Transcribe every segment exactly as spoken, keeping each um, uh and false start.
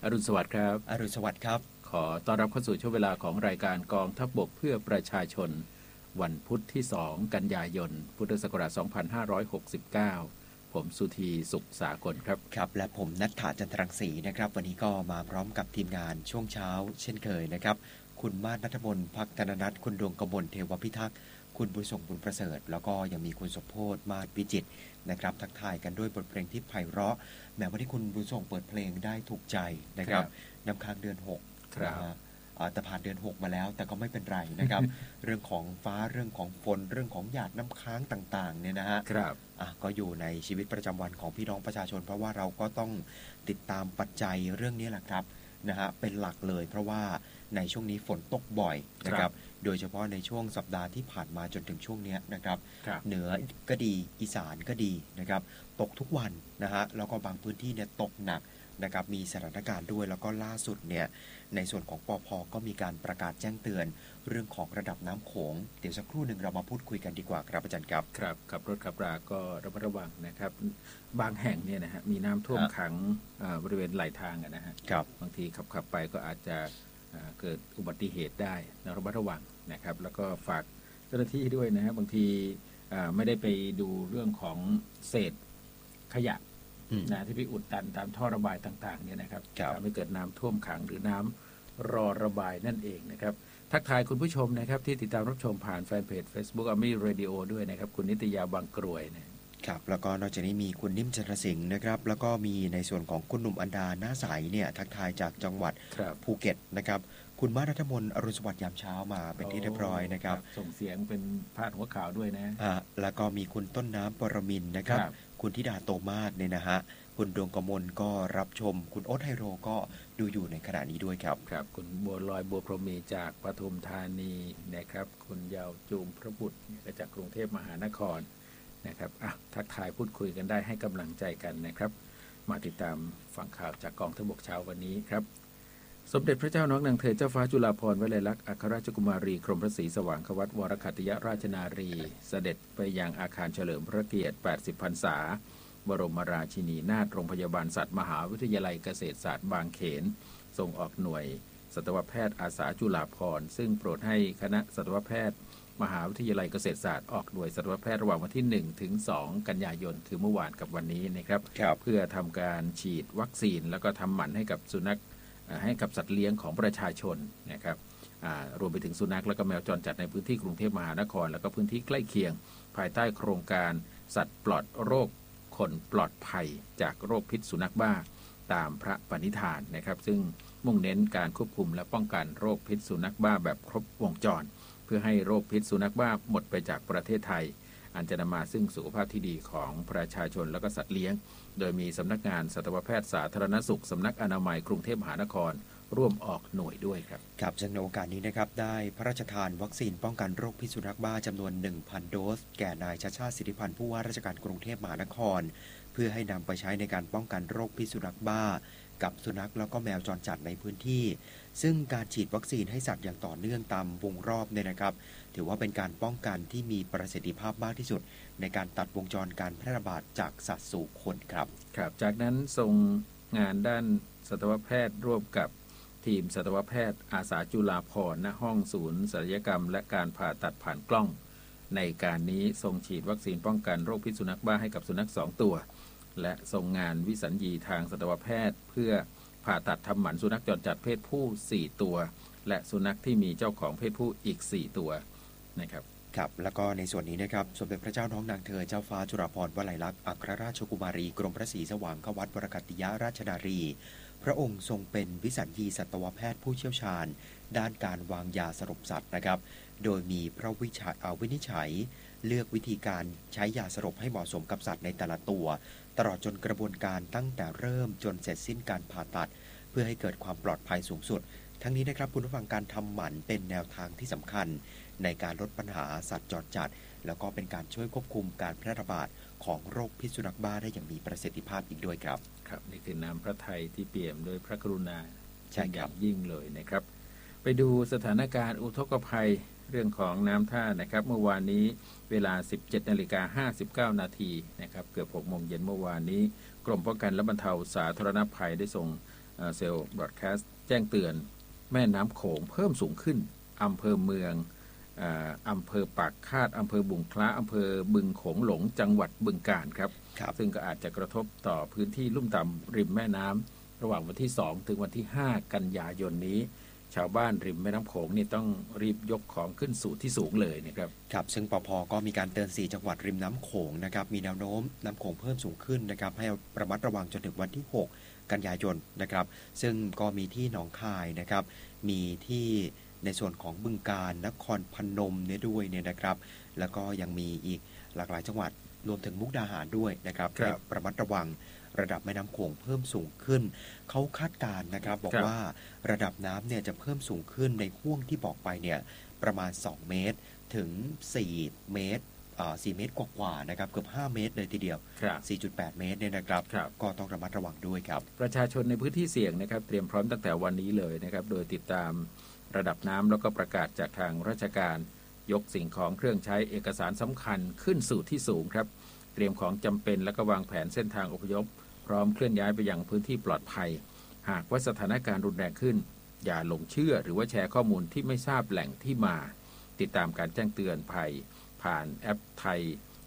อรุณสวัสดิ์ครับอรุณสวัสดิ์ครับขอต้อนรับเข้าสู่ช่วงเวลาของรายการกองทัพบกเพื่อประชาชนวันพุธที่สองกันยายนพุทธศักราชสองพันห้าร้อยหกสิบเก้าผมสุธีสุขสากลครับครับและผมณัฐฐาจันทรังสีนะครับวันนี้ก็มาพร้อมกับทีมงานช่วงเช้าเช่นเคยนะครับคุณมาศ ณัฐมนต์ ภักธนนัทคุณดวงกมลเทวพิทักษ์คุณบุญส่งบุญประเสริฐแล้วก็ยังมีคุณสมโพธิ์มาศวิจิตรนะครับทักทายกันด้วยบทเพลงที่ไพเราะแม้ว่าที่คุณบุญส่งเปิดเพลงได้ถูกใจนะครับน้ำค้างเดือนหกครับแต่ผ่านเดือนหกมาแล้วแต่ก็ไม่เป็นไรนะครับ เรื่องของฟ้าเรื่องของฝนเรื่องของหยาดน้ำค้างต่างๆเนี่ยนะฮะครับอ่ะก็อยู่ในชีวิตประจำวันของพี่น้องประชาชนเพราะว่าเราก็ต้องติดตามปัจจัยเรื่องนี้แหละครับนะฮะเป็นหลักเลยเพราะว่าในช่วงนี้ฝนตกบ่อยนะครับโดยเฉพาะในช่วงสัปดาห์ที่ผ่านมาจนถึงช่วงนี้นะครับเหนือก็ดีอีสานก็ดีนะครับตกทุกวันนะฮะแล้วก็บางพื้นที่เนี่ยตกหนักนะครับมีสถานการณ์ด้วยแล้วก็ล่าสุดเนี่ยในส่วนของปภ.ก็มีการประกาศแจ้งเตือนเรื่องของระดับน้ำโขงเดี๋ยวสักครู่หนึ่งเรามาพูดคุยกันดีกว่าครับอาจารย์ครับครับขับรถขับราก็ระมัดระวังนะครับบางแห่งเนี่ยนะฮะมีน้ำท่วมขังบริเวณไหลทางนะฮะบางทีขับขับไปก็อาจจะเกิดอุบัติเหตุได้ระมัดระวังนะครับแล้วก็ฝากเจ้าหน้าที่ด้วยนะฮะบางทีไม่ได้ไปดูเรื่องของเศษขยะนะที่ไปอุดตันตามท่อระบายต่างๆเนี่ยนะครับทำให้เกิดน้ำท่วมขังหรือน้ำรอระบายนั่นเองนะครับทักทายคุณผู้ชมนะครับที่ติดตามรับชมผ่านแฟนเพจ Facebook Army Radio ด้วยนะครับคุณนิตยาบางกรวยนะครับแล้วก็นอกจากนี้มีคุณนิ่มจันทสิงห์นะครับแล้วก็มีในส่วนของคุณหนุ่มอันดาหน้าใสเนี่ยทักทายจากจังหวัดภูเก็ตนะครับคุณมาศ ณัฐมนต์อรุณสวัสดิ์ยามเช้ามาเป็นที่เรียบร้อยนะครับส่งเสียงเป็นพาดหัวข่าวด้วยนะอ่าแล้วก็มีคุณต้นน้ำปรมินนะครับคุณธิดาโตมาศเนี่ยนะฮะคุณดวงกมลก็รับชมคุณโอ๊ตไฮโรก็ดูอยู่ในขณะนี้ด้วยครับครับคุณบัวลอยบัวพรหมีจากปทุมธานีนะครับคุณยาวจูมพระบุตรจากกรุงเทพมหานครนะครับอ่ะทักทายพูดคุยกันได้ให้กำลังใจกันนะครับมาติดตามฟังข่าวจากกองทัพบกเช้าวันนี้ครับสมเด็จพระเจ้าน้องนางเธอเจ้าฟ้าจุฬาภรณ์วลัยลักษณ์อัครราชกุมารีกรมพระศรีสว่างควัตรวรคัตติยราชนารีเสด็จไปยังอาคารเฉลิมพระเกียรติแปดสิบพรรษาบรมราชินีนาถโรงพยาบาลสัตว์มหาวิทยาลัยเกษตรศาสตร์บางเขนส่งออกหน่วยสัตวแพทย์อาสาจุฬาภรณ์ซึ่งโปรดให้คณะสัตวแพทย์มหาวิทยาลัยเกษตรศาสตร์ออกหน่วยสัตวแพทย์ระหว่างวันที่หนึ่งถึงสองกันยายนคือเมื่อวานกับวันนี้นะครับเพื่อทำการฉีดวัคซีนแล้วก็ทำหมันให้กับสุนัขให้กับสัตว์เลี้ยงของประชาชนนะครับรวมไปถึงสุนัขและก็แมวจรจัดในพื้นที่กรุงเทพมหานครและก็พื้นที่ใกล้เคียงภายใต้โครงการสัตว์ปลอดโรคคนปลอดภัยจากโรคพิษสุนัขบ้าตามพระปณิธานนะครับซึ่งมุ่งเน้นการควบคุมและป้องกันโรคพิษสุนัขบ้าแบบครบวงจรเพื่อให้โรคพิษสุนัขบ้าหมดไปจากประเทศไทยอันจะนำมาซึ่งสุขภาพที่ดีของประชาชนและก็สัตว์เลี้ยงโดยมีสำนักงานสัตวแพทย์สาธารณสุขสำนักอนามัยกรุงเทพมหานครร่วมออกหน่วยด้วยครับครับในโอกาสนี้นะครับได้พระราชทานวัคซีนป้องกันโรคพิษสุนัขบ้าจำนวน หนึ่งพัน โดสแก่นายชาติชาติสิทธิพันธ์ผู้ว่าราชการกรุงเทพมหานครเพื่อให้นำไปใช้ในการป้องกันโรคพิษสุนัขบ้ากับสุนัขแล้วก็แมวจรจัดในพื้นที่ซึ่งการฉีดวัคซีนให้สัตว์อย่างต่อเนื่องตามวงรอบเนี่ยนะครับถือว่าเป็นการป้องกันที่มีประสิทธิภาพมากที่สุดในการตัดวงจรการแพร่ระบาดจากสัตว์สู่คนครับครับจากนั้นส่งงานด้านสัตวแพทย์ร่วมกับทีมสัตวแพทย์อาสาจุฬาภรณ์ณห้องศูนย์ศัลยกรรมและการผ่าตัดผ่านกล้องในการนี้ส่งฉีดวัคซีนป้องกันโรคพิษสุนัขบ้าให้กับสุนัขสองตัวและส่งงานวิสัญญีทางสัตวแพทย์เพื่อผ่าตัดทำหมันสุนัขจรจัดเพศผู้สี่ตัวและสุนัขที่มีเจ้าของเพศผู้อีกสี่ตัวนะครับครับแล้วก็ในส่วนนี้นะครับสมเด็จพระเจ้าน้องนางเธอเจ้าฟ้าจุฬาภรณ์วลัยลักษณ์อัครราชกุมารีกรมพระศรีสว่างควัตรวรคัตติยราชนารีพระองค์ทรงเป็นวิสัญญีสัตวแพทย์ผู้เชี่ยวชาญด้านการวางยาสลบสัตว์นะครับโดยมีพระวิจัยวินิจฉัยเลือกวิธีการใช้ยาสลบให้เหมาะสมกับสัตว์ในแต่ละตัวตลอดจนกระบวนการตั้งแต่เริ่มจนเสร็จสิ้นการผ่าตัดเพื่อให้เกิดความปลอดภัยสูงสุดทั้งนี้นะครับคุณผู้ฟังการทำหมันเป็นแนวทางที่สำคัญในการลดปัญหาสัตว์จรจัดแล้วก็เป็นการช่วยควบคุมการแพร่ระบาดของโรคพิษสุนัขบ้าได้อย่างมีประสิทธิภาพอีกด้วยครับครับนี่คือน้ำพระทัยที่เปี่ยมด้วยพระกรุณาอย่างยิ่งเลยนะครับไปดูสถานการณ์อุทกภัยเรื่องของน้ำท่านะครับเมื่อวานนี้เวลา สิบเจ็ดนาฬิกาห้าสิบเก้านาทีนะครับเกือบหกโมงเย็นเมื่อวานนี้กรมป้องกันและบรรเทาสาธารณภัยได้ส่งเซลล์บรอดแคสต์แจ้งเตือนแม่น้ำโขงเพิ่มสูงขึ้นอำเภอเมืองอำเภอปากคาดอำเภอบุงคล้าอำเภอบึงโขงหลงจังหวัดบึงกาฬครับซึ่งก็อาจจะกระทบต่อพื้นที่ลุ่มต่ำริมแม่น้ำระหว่างวันที่สองถึงวันที่ห้ากันยายนนี้ชาวบ้านริมแม่น้ำโขงนี่ต้องรีบยกของขึ้นสู่ที่สูงเลยนะครับครับซึ่งปภ.ก็มีการเตือนสี่จังหวัดริมน้ำโขงนะครับมีแนวโน้มน้ำโขงเพิ่มสูงขึ้นนะครับให้ระมัดระวังจนถึงวันที่หกกันยายนนะครับซึ่งก็มีที่หนองคายนะครับมีที่ในส่วนของบึงกาฬนครพนมเนี่ยด้วยเนี่ยนะครับแล้วก็ยังมีอีกหลากหลายจังหวัดรวมถึงมุกดาหารด้วยนะครับให้ระมัดระวังระดับแม่น้ำโขงเพิ่มสูงขึ้นเขาคาดการณ์นะครับบอกว่าระดับน้ำเนี่ยจะเพิ่มสูงขึ้นในห่วงที่บอกไปเนี่ยประมาณสองเมตรถึงสี่เมตรอ่าสี่เมตรกว่าๆนะครับเกือบห้าเมตรเลยทีเดียว สี่จุดแปด เมตรเนี่ยนะครับก็ต้องระมัดระวังด้วยครับประชาชนในพื้นที่เสี่ยงนะครับเตรียมพร้อมตั้งแต่วันนี้เลยนะครับโดยติดตามระดับน้ำแล้วก็ประกาศจากทางราชการยกสิ่งของเครื่องใช้เอกสารสำคัญขึ้นสู่ที่สูงครับเตรียมของจำเป็นแล้วก็วางแผนเส้นทางอพยพพร้อมเคลื่อนย้ายไปยังพื้นที่ปลอดภัยหากว่าสถานการณ์รุนแรงขึ้นอย่าหลงเชื่อหรือว่าแชร์ข้อมูลที่ไม่ทราบแหล่งที่มาติดตามการแจ้งเตือนภัยผ่านแอปไทย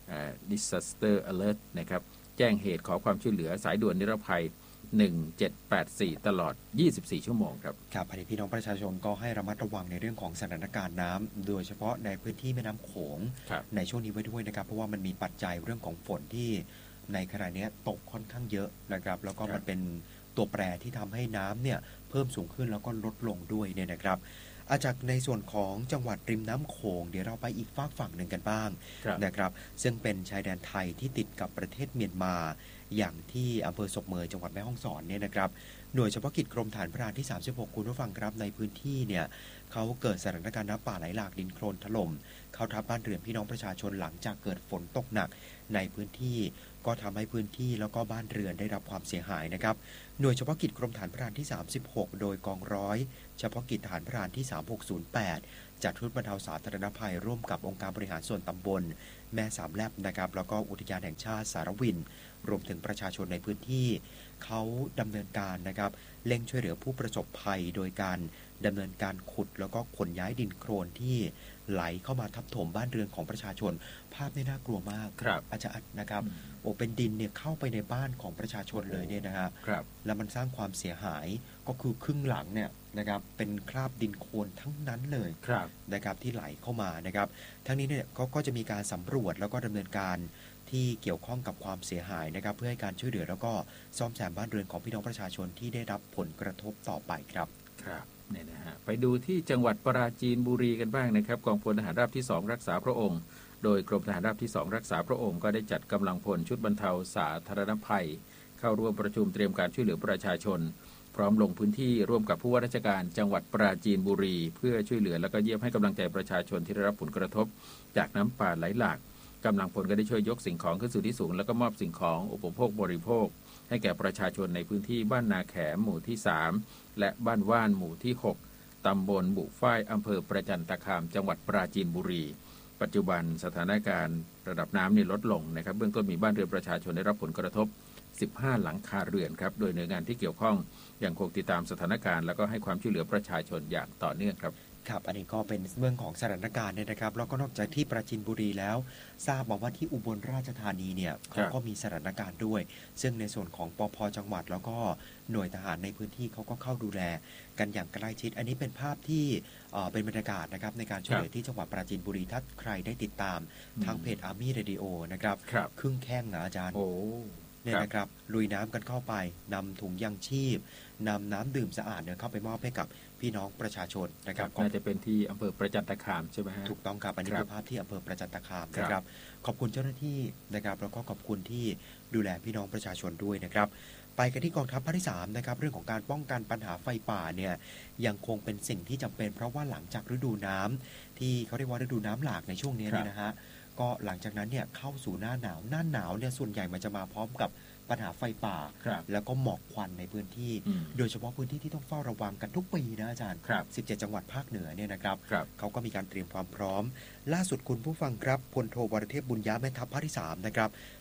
Disaster Alert นะครับแจ้งเหตุขอความช่วยเหลือสายด่วนนิรภัยหนึ่งเจ็ดแปดสี่ตลอดยี่สิบสี่ชั่วโมงครับครับภายในพี่น้องประชาชนก็ให้ระมัดระวังในเรื่องของสถานการณ์น้ำโดยเฉพาะในพื้นที่แม่น้ำโขงในช่วงนี้ไว้ด้วยนะครับเพราะว่ามันมีปัจจัยเรื่องของฝนที่ในขณะนี้ตกค่อนข้างเยอะนะครับแล้วก็มันเป็นตัวแปรที่ทำให้น้ำเนี่ยเพิ่มสูงขึ้นแล้วก็ลดลงด้วยเนี่ยนะครับอาจากในส่วนของจังหวัดริมน้ำโขงเดี๋ยวเราไปอีกฝากฝั่งหนึ่งกันบ้างนะครับซึ่งเป็นชายแดนไทยที่ติดกับประเทศเมียนมาอย่างที่อำเภอศพเมยจังหวัดแม่ฮ่องสอนเนี่ยนะครับหน่วยเฉพาะกิจกรมฐานพรานที่สามสิบหกคุณผู้ฟังครับในพื้นที่เนี่ยเขาเกิดสถานการณ์น้ำป่าไหลหลากดินโคลนถล่มเข้าทับบ้านเรือนพี่น้องประชาชนหลังจากเกิดฝนตกหนักในพื้นที่ก็ทำให้พื้นที่แล้วก็บ้านเรือนได้รับความเสียหายนะครับหน่วยเฉพาะกิจกรมฐานพรานที่สามสิบหกโดยกองร้อยเฉพาะกิจฐานพรานที่สามหกศูนย์แปดจัดชุดบรรเทาสาธารณภัยร่วมกับองค์การบริหารส่วนตำบลแม่สามแลบนะครับแล้วก็อุทยานแห่งชาติสารวินรวมถึงประชาชนในพื้นที่เขาดำเนินการนะครับเร่งช่วยเหลือผู้ประสบภัยโดยการดำเนินการขุดแล้วก็ขนย้ายดินโคลนที่ไหลเข้ามาทับถมบ้านเรือนของประชาชนภาพนี่น่ากลัวมากอาจารย์นะครับโอ้เป็นดินเนี่ยเข้าไปในบ้านของประชาชนเลยเนี่ยนะครับแล้วมันสร้างความเสียหายก็คือครึ่งหลังเนี่ยนะครับเป็นคราบดินโคลนทั้งนั้นเลยนะครับที่ไหลเข้ามานะครับทั้งนี้เนี่ยก็ก็จะมีการสำรวจแล้วก็ดำเนินการที่เกี่ยวข้องกับความเสียหายนะครับเพื่อให้การช่วยเหลือแล้วก็ซ่อมแซมบ้านเรือนของพี่น้องประชาชนที่ได้รับผลกระทบต่อไปครับครับเนี่ยนะฮะไปดูที่จังหวัดปราจีนบุรีกันบ้างนะครับกองพลทหารราบที่สองรักษาพระองค์โดยกรมทหารราบที่สองรักษาพระองค์ก็ได้จัดกำลังพลชุดบรรเทาสาธารณภัยเข้าร่วมประชุมเตรียมการช่วยเหลือประชาชนพร้อมลงพื้นที่ร่วมกับผู้ว่าราชการจังหวัดปราจีนบุรีเพื่อช่วยเหลือและก็เยี่ยมให้กำลังใจประชาชนที่ได้รับผลกระทบจากน้ำป่าไหลหลากกำลังพลก็ได้ช่วยยกสิ่งของขึ้นสู่ที่สูงแล้วก็มอบสิ่งของอุปโภคบริโภคให้แก่ประชาชนในพื้นที่บ้านนาแขมหมู่ที่สามและบ้านว่านหมู่ที่หกตำบลบุฝ้ายอำเภอประจันตคามจังหวัดปราจีนบุรีปัจจุบันสถานการณ์ระดับน้ำนี่ลดลงนะครับเบื้องต้นมีบ้านเรือนประชาชนได้รับผลกระทบสิบห้าหลังคาเรือนครับโดยหน่วยงานที่เกี่ยวข้องยังคงติดตามสถานการณ์แล้วก็ให้ความช่วยเหลือประชาชนอย่างต่อเนื่องครับครับอันนี้ก็เป็นเรื่องของสถานการณ์เนี่ยนะครับแล้วก็นอกจากที่ปราจีนบุรีแล้วทราบมาว่าที่อุบลราชธานีเนี่ยเขาก็มีสถานการณ์ด้วยซึ่งในส่วนของปภ.จังหวัดแล้วก็หน่วยทหารในพื้นที่เขาก็เข้าดูแลกันอย่างใกล้ชิดอันนี้เป็นภาพที่เป็นบรรยากาศนะครับในการช่วยเหลือที่จังหวัดปราจีนบุรีถ้าใครได้ติดตามทางเพจ Army Radio นะครับครึ่งแข้งนะอาจารย์เนี่ยนะครับลุยน้ำกันเข้าไปนำถุงยังชีพนำน้ำดื่มสะอาดเนี่ยเข้าไปมอบให้กับพี่น้องประชาชนนะครับน่าจะเป็นที่อำเภอประจันตคามใช่ไหมฮะถูกต้องครับอันนี้คือภาพที่อำเภอประจันตคามนะครับขอบคุณเจ้าหน้าที่นะครับแล้วก็ขอบคุณที่ดูแลพี่น้องประชาชนด้วยนะครับไปกันที่กองทัพภาคที่สามนะครับเรื่องของการป้องกันปัญหาไฟป่าเนี่ยยังคงเป็นสิ่งที่จำเป็นเพราะว่าหลังจากฤดูน้ำที่เขาเรียกว่าฤดูน้ำหลากในช่วงนี้เนี่ยนะฮะก็หลังจากนั้นเนี่ยเข้าสู่หน้าหนาวหน้าหนาวเนี่ยส่วนใหญ่มันจะมาพร้อมกับปัญหาไฟป่าแล้วก็หมอกควันในพื้นที่โดยเฉพาะพื้นที่ที่ต้องเฝ้าระวังกันทุกปีนะอาจารย์สิบเจ็ดจังหวัดภาคเหนือเนี่ยนะครับเขาก็มีการเตรียมความพร้อมล่าสุดคุณผู้ฟังครับพลโทวรเทพบุญยะแม่ทัพภาคที่สามนะครับ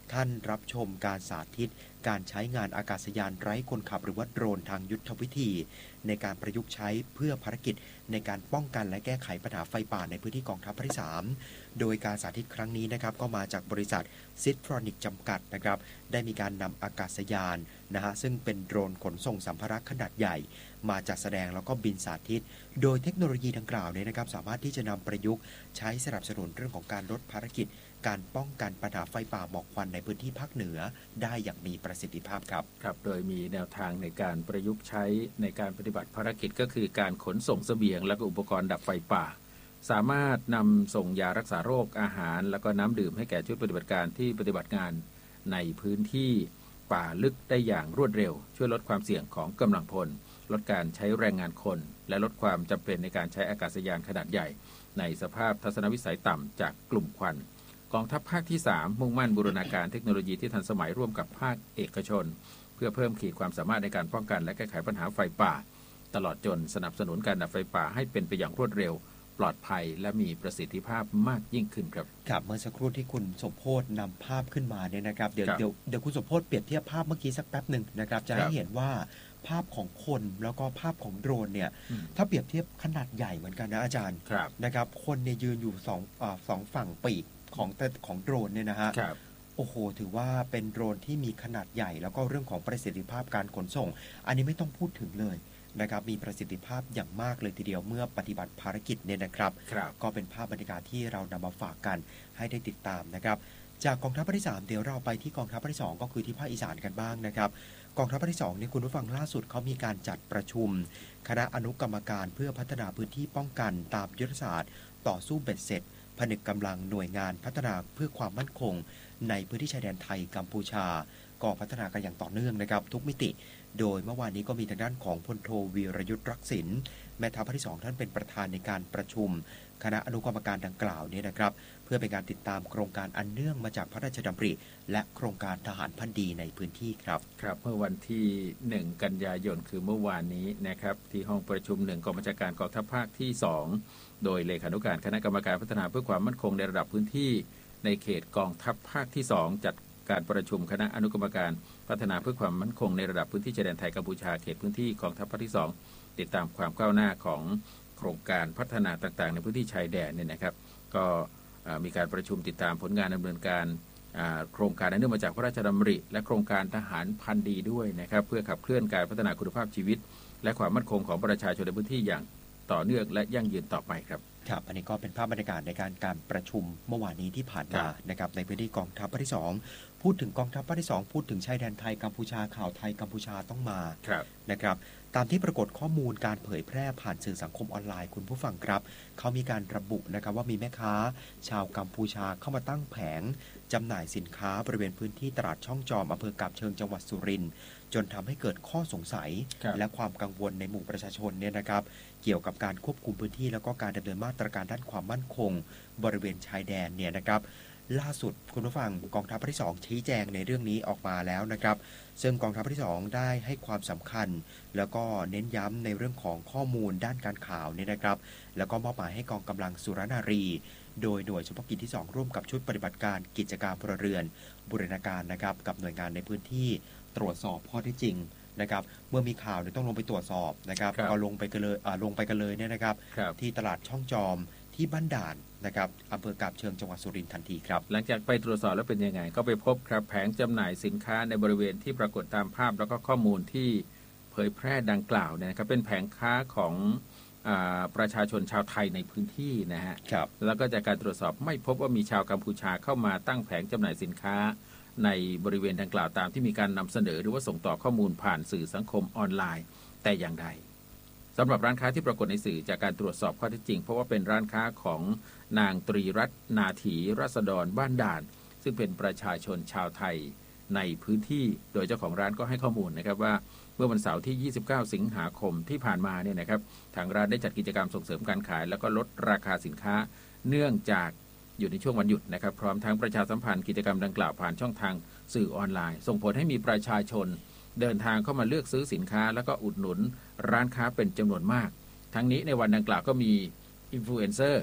ท่านรับชมการสาธิตการใช้งานอากาศยานไร้คนขับหรือว่าโดรนทางยุทธวิธีในการประยุกต์ใช้เพื่อภารกิจในการป้องกันและแก้ไขปัญหาไฟป่าในพื้นที่กองทัพภาคที่สามโดยการสาธิตครั้งนี้นะครับก็มาจากบริษัทซิทรอนิกจำกัดนะครับได้มีการนำอากาศยานนะฮะซึ่งเป็นโดรนขนส่งสัมภาระขนาดใหญ่มาจัดแสดงแล้วก็บินสาธิตโดยเทคโนโลยีดังกล่าวเนี่ยนะครับสามารถที่จะนำประยุกต์ใช้สนับสนุนเรื่องของการลดภารกิจการป้องกันปัญหาไฟป่าหมอกควันในพื้นที่ภาคเหนือได้อย่างมีประสิทธิภาพครับครับโดยมีแนวทางในการประยุกต์ใช้ในการปฏิบัติภารกิจก็คือการขนส่งเสบียงและก็อุปกรณ์ดับไฟป่าสามารถนำส่งยารักษาโรคอาหารแล้วก็น้ำดื่มให้แก่ชุดปฏิบัติการที่ปฏิบัติงานในพื้นที่ป่าลึกได้อย่างรวดเร็วช่วยลดความเสี่ยงของกำลังพลลดการใช้แรงงานคนและลดความจำเป็นในการใช้อากาศยานขนาดใหญ่ในสภาพทัศนวิสัยต่ำจากกลุ่มควันกองทัพภาคที่สามมุ่งมั่นบูรณาการเทคโนโลยีที่ทันสมัยร่วมกับภาคเอกชนเพื่อเพิ่มขีดความสามารถในการป้องกันและแก้ไขปัญหาไฟป่าตลอดจนสนับสนุนการดับไฟป่าให้เป็นไปอย่างรวดเร็วปลอดภัยและมีประสิทธิภาพมากยิ่งขึ้นครับครับเมื่อสักครู่ที่คุณสมโพธิ์นำภาพขึ้นมาเนี่ยนะครับเดี๋ยวเดี๋ยวเดี๋ยวคุณสมโพธิ์เปรียบเทียบภาพเมื่อกี้สักแป๊บหนึ่งนะครับจะให้เห็นว่าภาพของคนแล้วก็ภาพของโดรนเนี่ยถ้าเปรียบเทียบขนาดใหญ่เหมือนกันนะอาจารย์นะครับคนเนี่ยยืนอยู่สองอ่าสองฝั่งปีกของแต่ของโดรนเนี่ยนะฮะโอ้โหถือว่าเป็นโดรนที่มีขนาดใหญ่แล้วก็เรื่องของประสิทธิภาพการขนส่งอันนี้ไม่ต้องพูดถึงเลยนะครับมีประสิทธิภาพอย่างมากเลยทีเดียวเมื่อปฏิบัติภารกิจเนี่ยนะครับก็เป็นภาพบรรยากาศที่เรานำมาฝากกันให้ได้ติดตามนะครับจากกองทัพภาคที่สามเดี๋ยวเราไปที่กองทัพภาคที่สองก็คือที่ภาคอีสานกันบ้างนะครับกองทัพภาคที่สองเนี่ยคุณผู้ฟังล่าสุดเขามีการจัดประชุมคณะอนุกรรมการเพื่อพัฒนาพื้นที่ป้องกันตามยุทธศาสตร์ต่อสู้เบ็ดเสร็จผนึกกำลังหน่วยงานพัฒนาเพื่อความมั่นคงในพื้นที่ชายแดนไทยกัมพูชาก็พัฒนากันอย่างต่อเนื่องนะครับทุกมิติโดยเมื่อวานนี้ก็มีทางด้านของพลโทวีรยุทธ์รักษิณแม่ทัพภาคที่สองท่านเป็นประธานในการประชุมคณะอนุกรรมการดังกล่าวนี้นะครับเพื่อเป็นการติดตามโครงการอันเนื่องมาจากพระราชดำริและโครงการทหารพันดีในพื้นที่ครับครับเมื่อวันที่หนึ่งกันยายนคือเมื่อวานนี้นะครับที่ห้องประชุมหนึ่งกองบัญชาการกองทัพภาคที่สองโดยเลขานุการคณะกรรมการพัฒนาเพื่อความมั่นคงในระดับพื้นที่ในเขตกองทัพภาคที่สองจัดการประชุมคณะอนุกรรมการพัฒนาเพื่อความมั่นคงในระดับพื้นที่ชายแดนไทยกัมพูชาเขตพื้นที่กองทัพภาคที่สองติดตามความก้าวหน้าของโครงการพัฒนาต่างๆในพื้นที่ชายแดนเนี่ยนะครับก็มีการประชุมติดตามผลงานดำเนินการโครงการอันเนื่องมาจากพระราชดำริและโครงการทหารพันดีด้วยนะครับเพื่อขับเคลื่อนการพัฒนาคุณภาพชีวิตและความมั่นคงของประชาชนในพื้นที่อย่างต่อเนื่องและยั่งยืนต่อไปครับครับอันนี้ก็เป็นภาพบรรยากาศในการการประชุมเมื่อวานนี้ที่ผ่านมานะครับในพื้นที่กองทัพภาคที่สองพูดถึงกองทัพภาคที่สองพูดถึงชายแดนไทยกัมพูชาข่าวไทยกัมพูชาต้องมานะครับตามที่ปรากฏข้อมูลการเผยแพร่ผ่านสื่อสังคมออนไลน์คุณผู้ฟังครับเขามีการระบุนะครับว่ามีแม่ค้าชาวกัมพูชาเข้ามาตั้งแผงจำหน่ายสินค้าบริเวณพื้นที่ตลาดช่องจอมอำเภอกาบเชิงจังหวัดสุรินทร์จนทำให้เกิดข้อสงสัยและความกังวลในหมู่ประชาชนเนี่ยนะครับเกี่ยวกับการควบคุมพื้นที่แล้วก็การดำเนินมาตรการด้านความมั่นคงบริเวณชายแดนเนี่ยนะครับล่าสุดคุณผู้ฟังกองทัพภาคที่สองชี้แจงในเรื่องนี้ออกมาแล้วนะครับซึ่งกองทัพภาคที่สองได้ให้ความสำคัญแล้วก็เน้นย้ำในเรื่องของข้อมูลด้านการข่าวเนี่ยนะครับแล้วก็มอบหมายให้กองกำลังสุรนารีโดยหน่วยเฉพาะกิจที่สองร่วมกับชุดปฏิบัติการกิจการพลเรือนบูรณาการนะครับกับหน่วยงานในพื้นที่ตรวจสอบข้อเท็จจริงนะครับเมื่อมีข่าวเนี่ยต้องลงไปตรวจสอบนะครับก็ลงไปกันเลยลงไปกันเลยเนี่ยนะครับที่ตลาดช่องจอมที่บ้านด่านนะครับอำเภอกาบเชิงจังหวัดสุรินทร์ทันทีครับหลังจากไปตรวจสอบแล้วเป็นยังไงก็ไปพบครับแผงจำหน่ายสินค้าในบริเวณที่ปรากฏตามภาพแล้วก็ข้อมูลที่เผยแพร่ดังกล่าวเนี่ยนะครับเป็นแผงค้าของประชาชนชาวไทยในพื้นที่นะฮะแล้วก็จากการตรวจสอบไม่พบว่ามีชาวกัมพูชาเข้ามาตั้งแผงจำหน่ายสินค้าในบริเวณดังกล่าวตามที่มีการนำเสนอหรือว่าส่งต่อข้อมูลผ่านสื่อสังคมออนไลน์แต่อย่างใดสำหรับร้านค้าที่ปรากฏในสื่อจากการตรวจสอบข้อเท็จจริงเพราะว่าเป็นร้านค้าของนางตรีรัตน์นาถีรัษฎรบ้านด่านซึ่งเป็นประชาชนชาวไทยในพื้นที่โดยเจ้าของร้านก็ให้ข้อมูลนะครับว่าเมื่อวันเสาร์ที่ยี่สิบเก้าสิงหาคมที่ผ่านมาเนี่ยนะครับทางร้านได้จัดกิจกรรมส่งเสริมการขายแล้วก็ลดราคาสินค้าเนื่องจากอยู่ในช่วงวันหยุดนะครับพร้อมทั้งประชาสัมพันธ์กิจกรรมดังกล่าวผ่านช่องทางสื่อออนไลน์ส่งผลให้มีประชาชนเดินทางเข้ามาเลือกซื้อสินค้าแล้วก็อุดหนุนร้านค้าเป็นจำนวนมากทั้งนี้ในวันดังกล่าวก็มีอินฟลูเอนเซอร์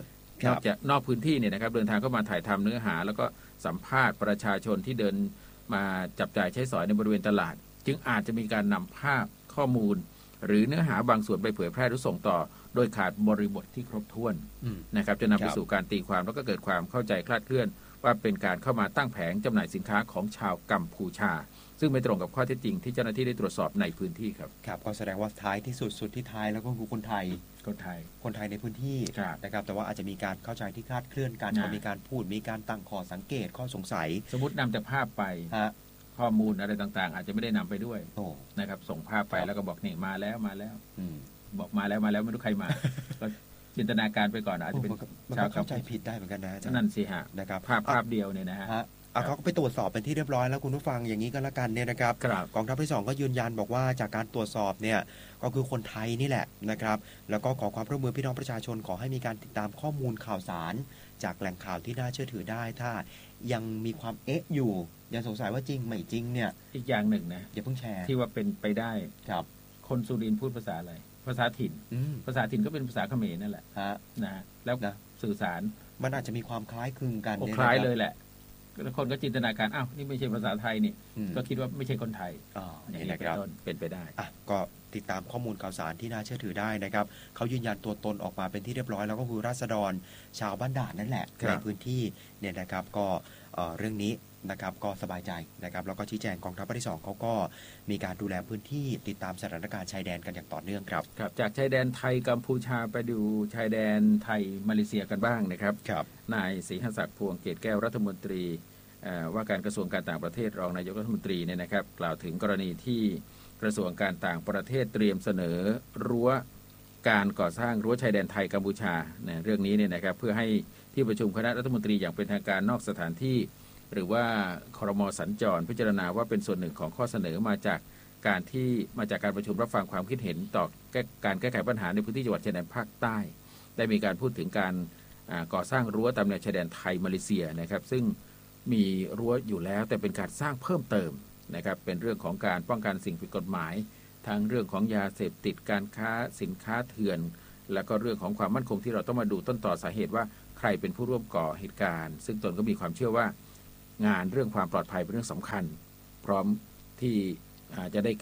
นอกจากนอกพื้นที่เนี่ยนะครับเดินทางเข้ามาถ่ายทำเนื้อหาแล้วก็สัมภาษณ์ประชาชนที่เดินมาจับจ่ายใช้สอยในบริเวณตลาดจึงอาจจะมีการนำภาพข้อมูลหรือเนื้อหาบางส่วนไปเผยแพร่หรือส่งต่อโดยขาดบริบทที่ครบถ้วนนะครับจะนำไปสู่การตีความแล้วก็เกิดความเข้าใจคลาดเคลื่อนว่าเป็นการเข้ามาตั้งแผงจำหน่ายสินค้าของชาวกัมพูชาซึ่งไม่ตรงกับข้อเท็จจริงที่เจ้าหน้าที่ได้ตรวจสอบในพื้นที่ครับครับก็แสดงว่าท้ายที่สุดสุดที่ท้ายแล้วก็คือคนไทยคนไทยคนไทยในพื้นที่นะครับแต่ว่าอาจจะมีการเข้าใจที่คลาดเคลื่อนกันมีการพูดมีการตั้งข้อสังเกตข้อสงสัยสมมตินำแต่ภาพไปข้อมูลอะไรต่างๆอาจจะไม่ได้นำไปด้วยนะครับส่งภาพไปแล้วก็บอกนี่มาแล้วมาแล้วบอกมาแล้วมาแล้วไม่รู้ใครมาก็จินตนาการไปก่อนอาจจะเป็นชาวเข้าใจผิดได้เหมือนกันนะนั่นสิฮะนะครับภาพภาพเดียวเนี่ยนะฮะเขาก็ไปตรวจสอบเป็นที่เรียบร้อยแล้วคุณผู้ฟังอย่างนี้ก็แล้วกันเนี่ยนะครับกองทัพที่สองก็ยืนยันบอกว่าจากการตรวจสอบเนี่ยก็คือคนไทยนี่แหละนะครับแล้วก็ขอความร่วมมือพี่น้องประชาชนขอให้มีการติดตามข้อมูลข่าวสารจากแหล่งข่าวที่น่าเชื่อถือได้ถ้ายังมีความเอ๊ะอยู่ยังสงสัยว่าจริงไม่จริงเนี่ยอีกอย่างหนึ่งนะอย่าเพิ่งแชร์ที่ว่าเป็นไปได้ครับคนสุรินทร์พูดภาษาอะไรภาษาถิ่นภาษาถิ่นก็เป็นภาษาเขมรนั่นแหละนะแล้วสื่อสารมันอาจจะมีความคล้ายคลึงกันคล้ายเลยแหละคนก็จินตนาการอ้าวนี่ไม่ใช่ภาษาไทยนี่ก็คิดว่าไม่ใช่คนไทยอย่างนี้เป็นต้นเป็นไปได้อ่ะก็ติดตามข้อมูลข่าวสารที่น่าเชื่อถือได้นะครับเขายืนยันตัวตนออกมาเป็นที่เรียบร้อยแล้วก็คือราษฎรชาวบ้านด่านนั่นแหละในพื้นที่เนี่ยนะครับก็เรื่องนี้นะครับก็สบายใจนะครับแล้วก็ชี้แจงกองทัพภาคที่สองเขาก็มีการดูแลพื้นที่ติดตามสถานการณ์ชายแดนกันอย่างต่อเนื่องครับครับจากชายแดนไทยกัมพูชาไปดูชายแดนไทยมาเลเซียกันบ้างนะครับครับนายศรีหศักดิ์พวงเกตแก้วรัฐมนตรีว่าการกระทรวงการต่างประเทศรองนายกรัฐมนตรีเนี่ยนะครับกล่าวถึงกรณีที่กระทรวงการต่างประเทศเตรียมเสนอรั้วการก่อสร้างรั้วชายแดนไทยกัมพูชาเนี่ยเรื่องนี้เนี่ยนะครับเพื่อให้ที่ประชุมคณะรัฐมนตรีอย่างเป็นทางการนอกสถานที่หรือว่าครม.สัญจรพิจารณาว่าเป็นส่วนหนึ่งของข้อเสนอมาจากการที่มาจากการประชุมรับฟังความคิดเห็นต่อการแก้ไขปัญหาในพื้นที่จังหวัดชายแดนภาคใต้ได้มีการพูดถึงการก่อสร้างรั้วตามแนวชายแดนไทยมาเลเซียนะครับซึ่งมีรั้วอยู่แล้วแต่เป็นการสร้างเพิ่มเติมนะครับเป็นเรื่องของการป้องกันสิ่งผิดกฎหมายทั้งเรื่องของยาเสพติดการค้าสินค้าเถื่อนและก็เรื่องของความมั่นคงที่เราต้องมาดูต้นต่อสาเหตุว่าใครเป็นผู้ร่วมก่อเหตุการณ์ซึ่งตนก็มีความเชื่อว่างานเรื่องความปลอดภัยเป็นเรื่องสำคัญพร้อมที่จะได้